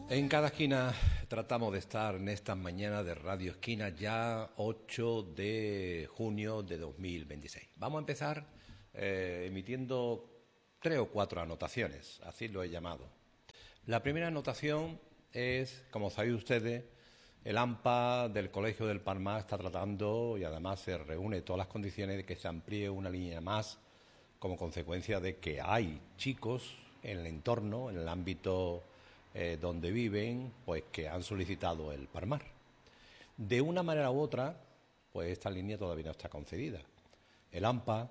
En cada esquina tratamos de estar en estas mañanas de Radio Esquina, ya 8 de junio de 2026. Vamos a empezar emitiendo 3 o 4 anotaciones, así lo he llamado. La primera anotación es, como saben ustedes, el AMPA del Colegio del Palmar está tratando y además se reúne todas las condiciones de que se amplíe una línea más como consecuencia de que hay chicos en el entorno, en el ámbito donde viven, pues que han solicitado el Palmar. De una manera u otra, pues esta línea todavía no está concedida. El AMPA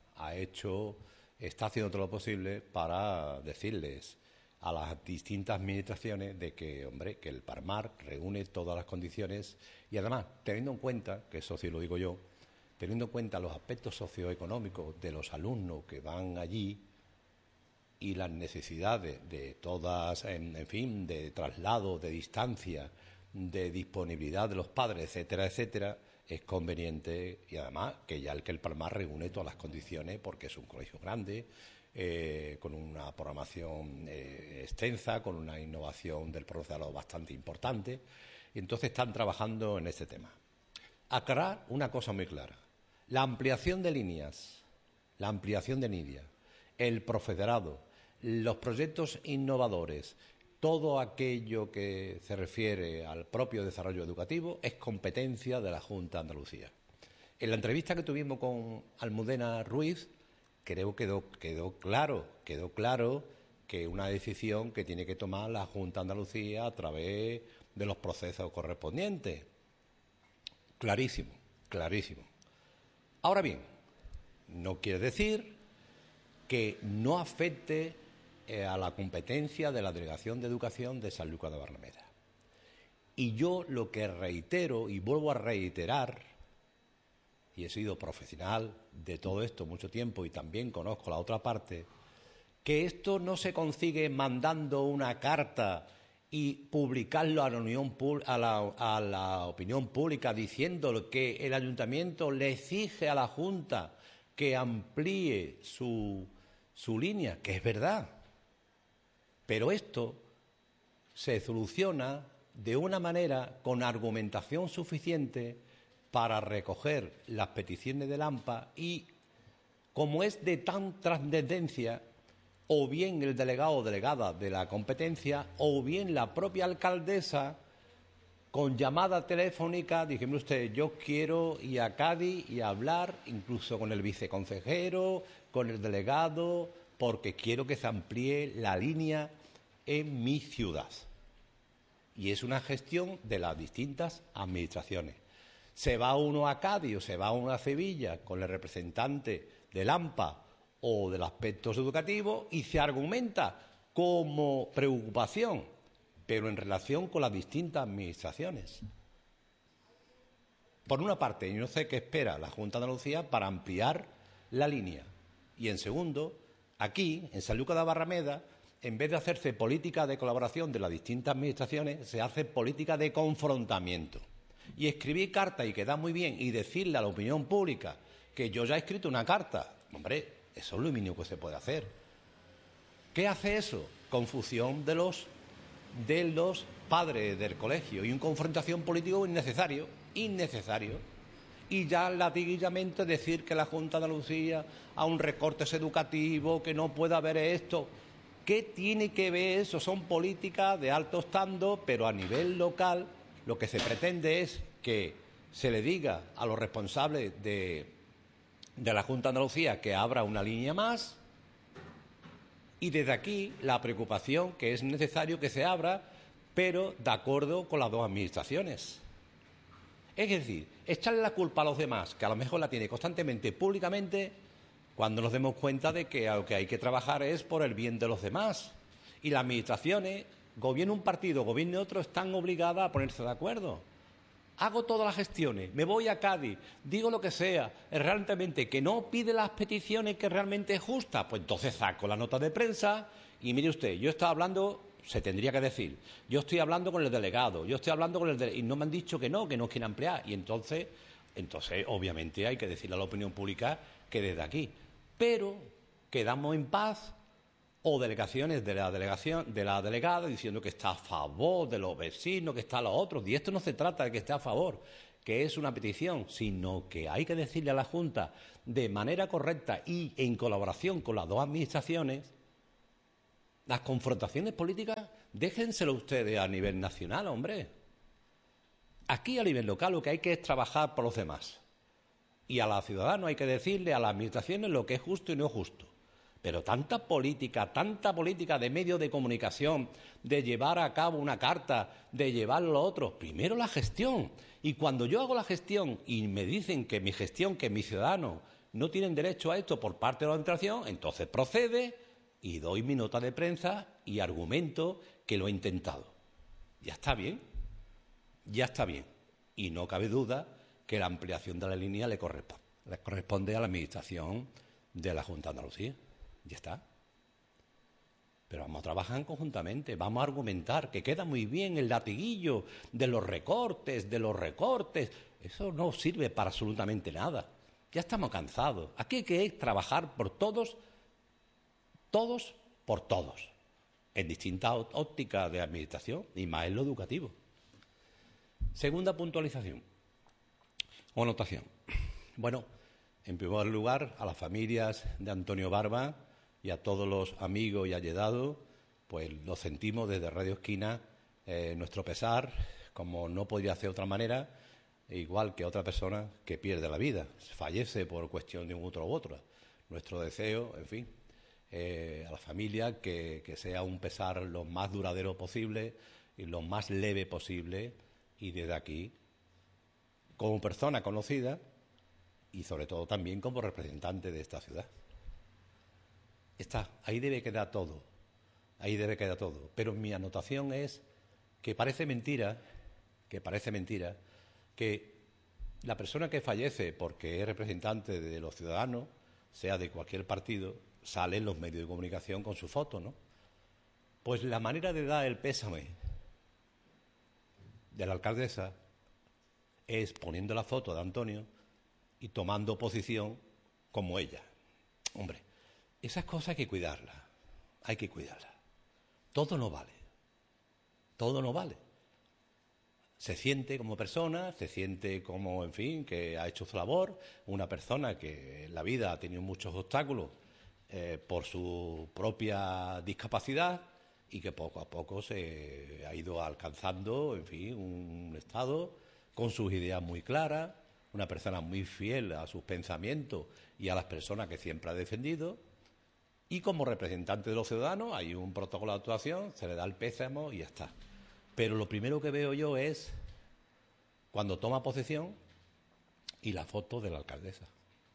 está haciendo todo lo posible para decirles a las distintas administraciones de que, hombre, que el Palmar reúne todas las condiciones y además, teniendo en cuenta, que eso sí lo digo yo, teniendo en cuenta los aspectos socioeconómicos de los alumnos que van allí y las necesidades de todas, en fin, de traslado, de distancia, de disponibilidad de los padres, etcétera, etcétera, es conveniente y además que el Palmar reúne todas las condiciones porque es un colegio grande, con una programación extensa, con una innovación del profesorado bastante importante, y entonces están trabajando en este tema. Aclarar una cosa muy clara: la ampliación de líneas, la ampliación de NIDIA, el profesorado, los proyectos innovadores, todo aquello que se refiere al propio desarrollo educativo es competencia de la Junta de Andalucía. En la entrevista que tuvimos con Almudena Ruiz, creo que quedó claro que una decisión que tiene que tomar la Junta de Andalucía a través de los procesos correspondientes. Clarísimo, clarísimo. Ahora bien, no quiere decir que no afecte a la competencia de la Delegación de Educación de Sanlúcar de Barrameda. Y yo lo que reitero y vuelvo a reiterar, y he sido profesional de todo esto mucho tiempo y también conozco la otra parte, que esto no se consigue mandando una carta y publicarlo a la opinión pública diciendo que el ayuntamiento le exige a la Junta que amplíe su línea, que es verdad. Pero esto se soluciona de una manera con argumentación suficiente para recoger las peticiones del AMPA y, como es de tan trascendencia, o bien el delegado o delegada de la competencia o bien la propia alcaldesa, con llamada telefónica, dígame usted, yo quiero ir a Cádiz y hablar incluso con el viceconsejero, con el delegado, porque quiero que se amplíe la línea en mi ciudad. Y es una gestión de las distintas administraciones. Se va uno a Cádiz o se va uno a Sevilla con el representante del AMPA o de los aspectos educativos y se argumenta como preocupación, pero en relación con las distintas administraciones. Por una parte, yo no sé qué espera la Junta de Andalucía para ampliar la línea. Y en segundo, aquí, en Sanlúcar de Barrameda, en vez de hacerse política de colaboración de las distintas administraciones, se hace política de confrontamiento. Y escribir cartas y queda muy bien y decirle a la opinión pública que yo ya he escrito una carta, hombre, eso es lo mínimo que se puede hacer. ¿Qué hace eso? Confusión de los padres del colegio y una confrontación política innecesario, y ya latiguillamente decir que la Junta de Andalucía a un recortes educativo, que no puede haber esto. ¿Qué tiene que ver eso? Son políticas de alto estando, pero a nivel local lo que se pretende es que se le diga a los responsables de la Junta de Andalucía que abra una línea más, y desde aquí la preocupación que es necesario que se abra, pero de acuerdo con las dos administraciones. Es decir, echarle la culpa a los demás, que a lo mejor la tiene constantemente públicamente, cuando nos demos cuenta de que lo que hay que trabajar es por el bien de los demás. Y las administraciones, gobierne un partido, gobierne otro, están obligadas a ponerse de acuerdo. Hago todas las gestiones, me voy a Cádiz, digo lo que sea, realmente que no pide las peticiones que realmente es justa, pues entonces saco la nota de prensa y mire usted, yo estaba hablando, se tendría que decir, yo estoy hablando con el delegado, yo estoy hablando con el delegado, y no me han dicho que no quieren ampliar, y entonces obviamente hay que decirle a la opinión pública que desde aquí, pero quedamos en paz o delegaciones de la delegación, de la delegada diciendo que está a favor de los vecinos, que está a los otros. Y esto no se trata de que esté a favor, que es una petición, sino que hay que decirle a la Junta de manera correcta y en colaboración con las dos administraciones, las confrontaciones políticas, déjenselo ustedes a nivel nacional, hombre. Aquí a nivel local lo que hay que es trabajar por los demás. Y a los ciudadanos hay que decirle a las administraciones lo que es justo y no justo. Pero tanta política de medios de comunicación, de llevar a cabo una carta, de llevar lo otro. Primero la gestión. Y cuando yo hago la gestión y me dicen que mi gestión, que mis ciudadanos no tienen derecho a esto por parte de la administración, entonces procede y doy mi nota de prensa y argumento que lo he intentado. Ya está bien. Ya está bien. Y no cabe duda que la ampliación de la línea le corresponde a la administración de la Junta de Andalucía. Ya está. Pero vamos a trabajar conjuntamente, vamos a argumentar, que queda muy bien el latiguillo de los recortes. Eso no sirve para absolutamente nada. Ya estamos cansados. Aquí hay que trabajar por todos por todos, en distintas ópticas de administración y más en lo educativo. Segunda puntualización o anotación. Bueno, en primer lugar, a las familias de Antonio Barba y a todos los amigos y allegados, pues lo sentimos desde Radio Esquina, nuestro pesar, como no podría ser de otra manera, igual que otra persona que pierde la vida, fallece por cuestión de un otro u otro. Nuestro deseo, en fin, a la familia que sea un pesar lo más duradero posible y lo más leve posible, y desde aquí, como persona conocida y sobre todo también como representante de esta ciudad. Ahí debe quedar todo, pero mi anotación es que parece mentira que la persona que fallece porque es representante de los ciudadanos, sea de cualquier partido, sale en los medios de comunicación con su foto, ¿no? Pues la manera de dar el pésame de la alcaldesa es poniendo la foto de Antonio y tomando posición como ella. Hombre, esas cosas hay que cuidarlas. Todo no vale. Se siente como persona, se siente como, en fin, que ha hecho su labor, una persona que en la vida ha tenido muchos obstáculos por su propia discapacidad y que poco a poco se ha ido alcanzando, en fin, un estado con sus ideas muy claras, una persona muy fiel a sus pensamientos y a las personas que siempre ha defendido, y como representante de los ciudadanos hay un protocolo de actuación, se le da el pésamo y ya está. Pero lo primero que veo yo es cuando toma posesión y la foto de la alcaldesa.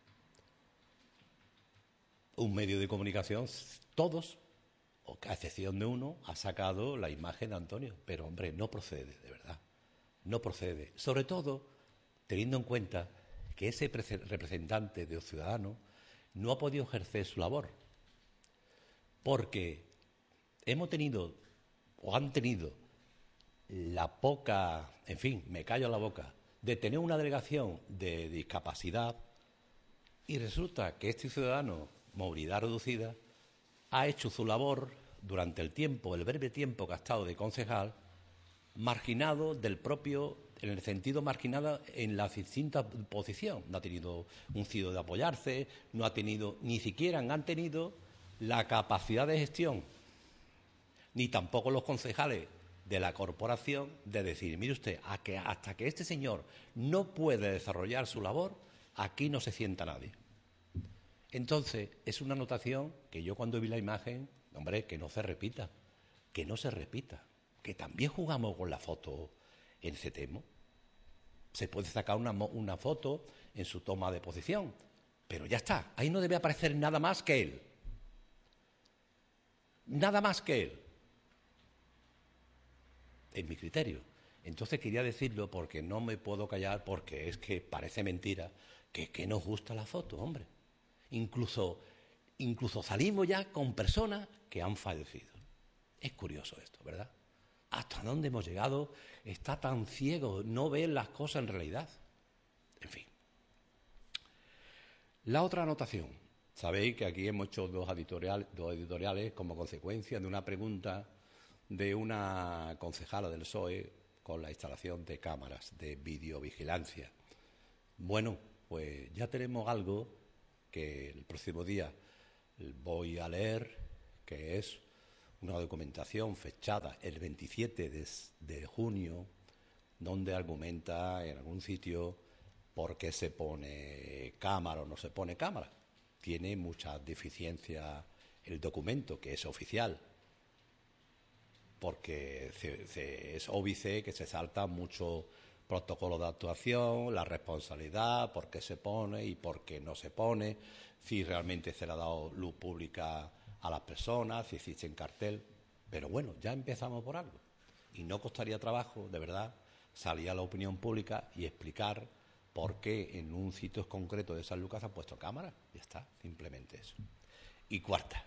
Un medio de comunicación, todos, a excepción de uno, ha sacado la imagen de Antonio. Pero, hombre, no procede, de verdad. No procede. Sobre todo, teniendo en cuenta que ese representante de los ciudadanos no ha podido ejercer su labor. Porque hemos tenido, o han tenido, la poca, en fin, me callo la boca, de tener una delegación de discapacidad y resulta que este ciudadano, movilidad reducida, ha hecho su labor durante el breve tiempo que ha estado de concejal, marginado del propio, en el sentido marginado en la distinta posición. No ha tenido un sitio de apoyarse, no ha tenido, ni siquiera han tenido la capacidad de gestión, ni tampoco los concejales de la corporación de decir, mire usted, hasta que este señor no puede desarrollar su labor, aquí no se sienta nadie. Entonces, es una anotación que yo cuando vi la imagen, hombre, que no se repita, que también jugamos con la foto en ese tema. Se puede sacar una foto en su toma de posición, pero ya está, ahí no debe aparecer nada más que él. Nada más que él. En mi criterio. Entonces quería decirlo porque no me puedo callar, porque es que parece mentira que nos gusta la foto, hombre. Incluso salimos ya con personas que han fallecido. Es curioso esto, ¿verdad? ¿Hasta dónde hemos llegado? Está tan ciego, no ve las cosas en realidad. En fin. La otra anotación. Sabéis que aquí hemos hecho dos editoriales como consecuencia de una pregunta de una concejala del PSOE con la instalación de cámaras de videovigilancia. Bueno, pues ya tenemos algo que el próximo día voy a leer, que es una documentación fechada el 27 de junio, donde argumenta en algún sitio por qué se pone cámara o no se pone cámara. Tiene mucha deficiencia el documento, que es oficial, porque es óbice que se salta mucho protocolo de actuación, la responsabilidad, por qué se pone y por qué no se pone, si realmente se le ha dado luz pública a las personas, si existe en cartel. Pero bueno, ya empezamos por algo. Y no costaría trabajo, de verdad, salir a la opinión pública y explicar por qué en un sitio concreto de San Lucas han puesto cámaras. Ya está, simplemente eso. Y cuarta.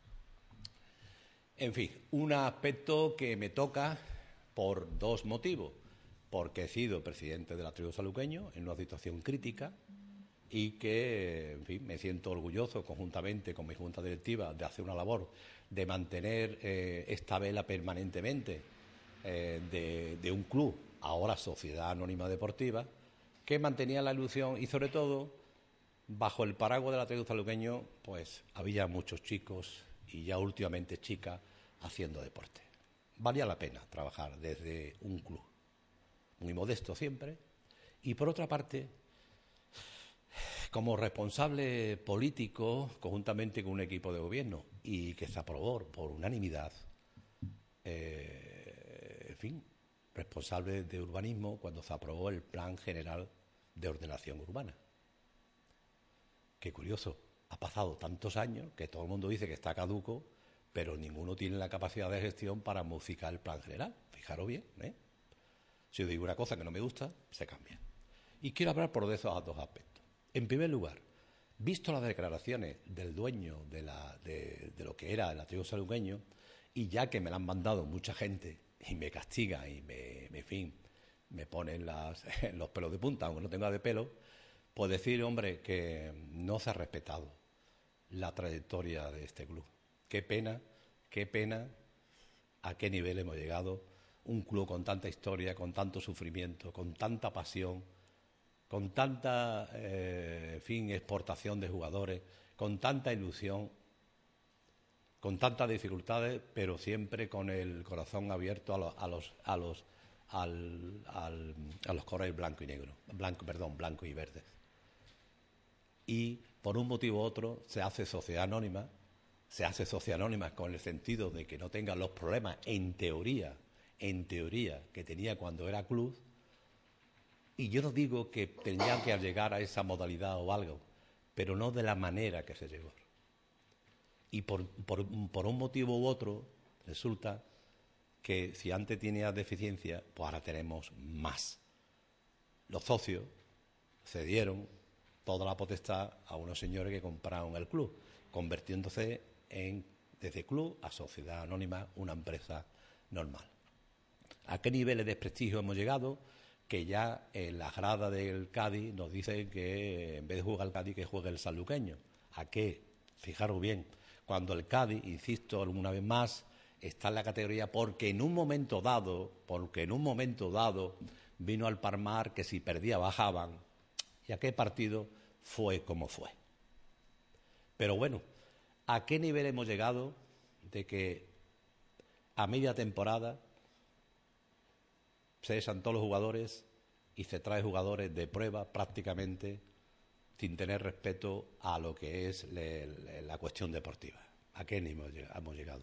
En fin, un aspecto que me toca por dos motivos. Porque he sido presidente del Atril Sanluqueño en una situación crítica y que, en fin, me siento orgulloso conjuntamente con mi junta directiva de hacer una labor de mantener esta vela permanentemente de un club, ahora Sociedad Anónima Deportiva, que mantenía la ilusión y, sobre todo, bajo el paraguas del Atril Sanluqueño, pues había muchos chicos y ya últimamente chicas haciendo deporte. Valía la pena trabajar desde un club. Muy modesto siempre, y por otra parte, como responsable político, conjuntamente con un equipo de gobierno, y que se aprobó por unanimidad, en fin, responsable de urbanismo cuando se aprobó el Plan General de Ordenación Urbana. Qué curioso, ha pasado tantos años que todo el mundo dice que está caduco, pero ninguno tiene la capacidad de gestión para modificar el Plan General. Fijaros bien, ¿eh? Si yo digo una cosa que no me gusta, se cambia. Y quiero hablar por esos dos aspectos. En primer lugar, visto las declaraciones del dueño de lo que era el Atril Sanluqueño, y ya que me la han mandado mucha gente y me castiga y en fin, me ponen los pelos de punta, aunque no tenga de pelo, pues decir, hombre, que no se ha respetado la trayectoria de este club. Qué pena a qué nivel hemos llegado. Un club con tanta historia, con tanto sufrimiento, con tanta pasión, con tanta, exportación de jugadores, con tanta ilusión, con tantas dificultades, pero siempre con el corazón abierto a los colores blanco y verdes. Y por un motivo u otro se hace sociedad anónima con el sentido de que no tenga los problemas en teoría que tenía cuando era club, y yo no digo que tenía que llegar a esa modalidad o algo, pero no de la manera que se llegó. Y por un motivo u otro, resulta que si antes tenía deficiencia, pues ahora tenemos más. Los socios cedieron toda la potestad a unos señores que compraron el club, convirtiéndose desde club a sociedad anónima, una empresa normal. ¿A qué niveles de desprestigio hemos llegado? Que ya en la grada del Cádiz nos dicen que en vez de jugar el Cádiz, que juegue el sanluqueño. ¿A qué? Fijaros bien, cuando el Cádiz, insisto alguna vez más, está en la categoría porque en un momento dado vino al Palmar que si perdía bajaban, y aquel partido fue como fue. Pero bueno, ¿a qué nivel hemos llegado de que a media temporada se cesan todos los jugadores y se trae jugadores de prueba prácticamente sin tener respeto a lo que es la cuestión deportiva? ¿A qué nivel hemos llegado?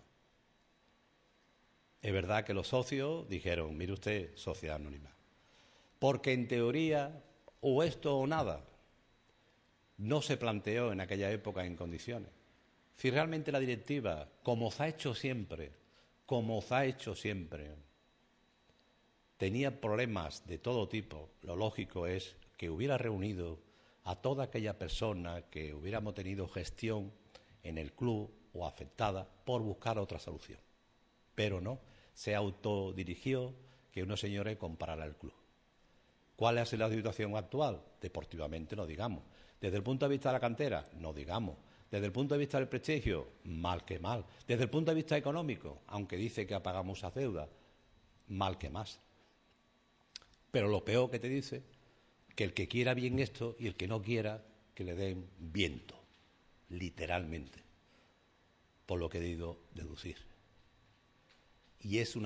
Es verdad que los socios dijeron, mire usted, sociedad anónima, porque en teoría o esto o nada no se planteó en aquella época en condiciones. Si realmente la directiva, como se ha hecho siempre, tenía problemas de todo tipo, lo lógico es que hubiera reunido a toda aquella persona que hubiéramos tenido gestión en el club o afectada por buscar otra solución. Pero no, se autodirigió que unos señores compraran el club. ¿Cuál es la situación actual? Deportivamente no digamos. Desde el punto de vista de la cantera, no digamos. Desde Desde el punto de vista del prestigio, mal que mal. Desde el punto de vista económico, aunque dice que ha pagado muchas deudas, mal que más. Pero lo peor que te dice, que el que quiera bien esto y el que no quiera, que le den viento, literalmente, por lo que he deducido deducir. Y es una